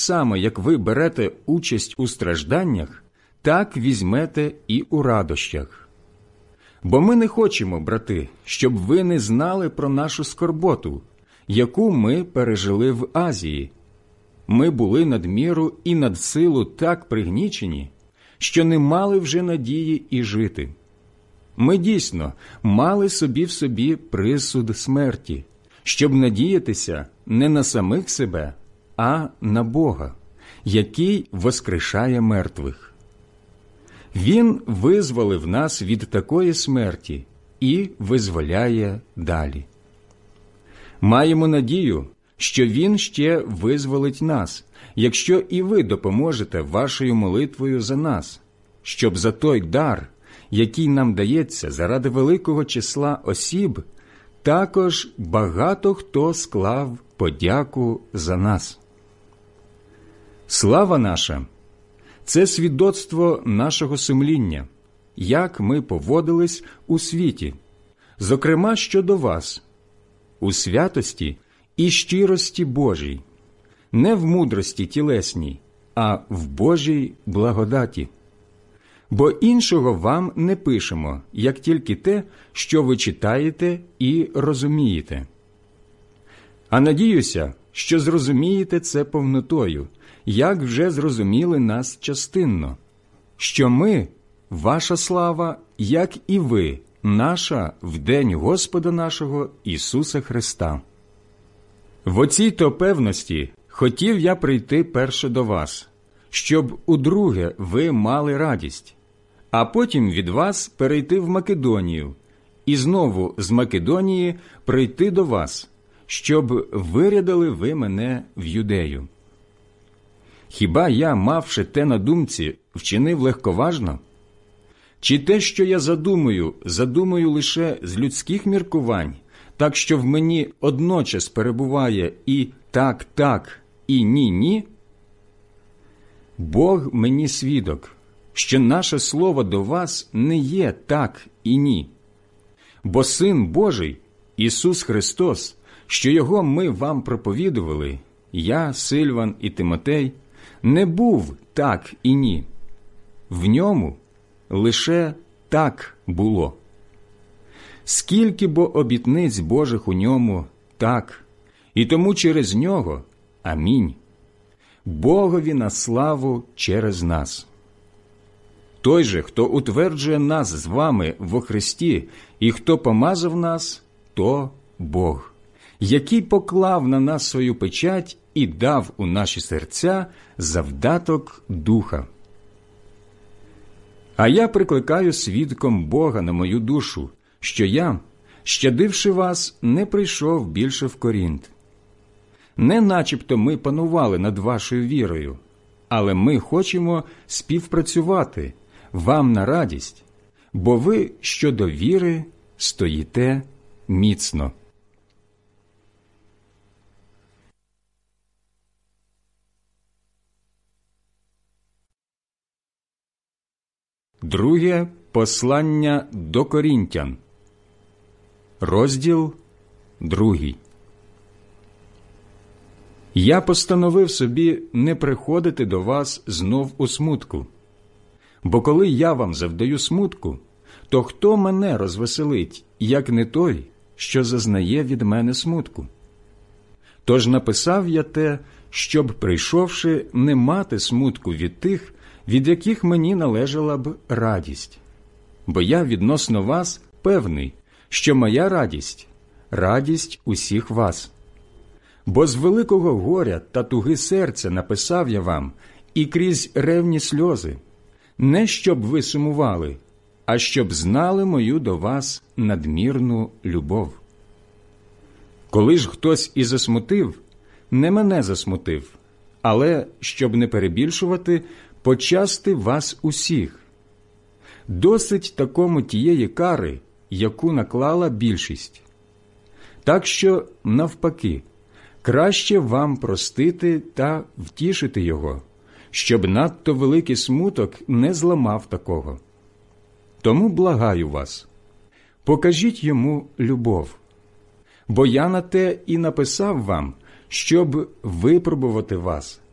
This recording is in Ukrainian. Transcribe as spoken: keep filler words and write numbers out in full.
само, як ви берете участь у стражданнях, так візьмете і у радощах. Бо ми не хочемо, брати, щоб ви не знали про нашу скорботу, яку ми пережили в Азії. Ми були надміру і надсилу так пригнічені, що не мали вже надії і жити. Ми дійсно мали собі в собі присуд смерті, щоб надіятися не на самих себе, а на Бога, який воскрешає мертвих. Він визволив нас від такої смерті і визволяє далі. Маємо надію, що Він ще визволить нас, якщо і ви допоможете вашою молитвою за нас, щоб за той дар, який нам дається заради великого числа осіб, також багато хто склав подяку за нас. Слава наша – це свідоцтво нашого сумління, як ми поводились у світі, зокрема щодо вас, у святості і щирості Божій, не в мудрості тілесній, а в Божій благодаті. Бо іншого вам не пишемо, як тільки те, що ви читаєте і розумієте. А надіюся, що зрозумієте це повнотою, як вже зрозуміли нас частинно, що ми, ваша слава, як і ви, наша в день Господа нашого Ісуса Христа. В оцій-то певності хотів я прийти перше до вас, щоб удруге ви мали радість, а потім від вас перейти в Македонію, і знову з Македонії прийти до вас, щоб вирядили ви мене в Юдею. Хіба я, мавши те на думці, вчинив легковажно? Чи те, що я задумаю, задумаю лише з людських міркувань, так що в мені одночас перебуває і так-так, і ні-ні? Бог мені свідок, що наше слово до вас не є так і ні. Бо Син Божий, Ісус Христос, що Його ми вам проповідували, я, Сильван і Тимотей, не був так і ні. В ньому лише так було. Скільки бо обітниць Божих у ньому так, і тому через нього амінь. Богові на славу через нас. Той же, хто утверджує нас з вами во Христі, і хто помазав нас, то Бог, який поклав на нас свою печать і дав у наші серця завдаток Духа. А я прикликаю свідком Бога на мою душу, що я, щадивши вас, не прийшов більше в Корінт. Не начебто ми панували над вашою вірою, але ми хочемо співпрацювати вам на радість, бо ви щодо віри стоїте міцно. Друге послання до Корінтян, розділ другий. Я постановив собі не приходити до вас знов у смутку. Бо коли я вам завдаю смутку, то хто мене розвеселить, як не той, що зазнає від мене смутку? Тож написав я те, щоб, прийшовши, не мати смутку від тих, від яких мені належала б радість. Бо я відносно вас певний, що моя радість – радість усіх вас. Бо з великого горя та туги серця написав я вам і крізь ревні сльози, не щоб ви сумували, а щоб знали мою до вас надмірну любов. Коли ж хтось і засмутив, не мене засмутив, але, щоб не перебільшувати, почасти вас усіх. Досить такому тієї кари, яку наклала більшість. Так що, навпаки, краще вам простити та втішити його, щоб надто великий смуток не зламав такого. Тому благаю вас, покажіть йому любов. Бо я на те і написав вам, щоб випробувати вас,